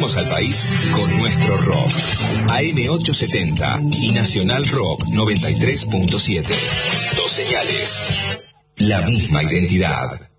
Sacudiremos al país con nuestro rock. AM870 y Nacional Rock 93.7. Dos señales. La misma identidad.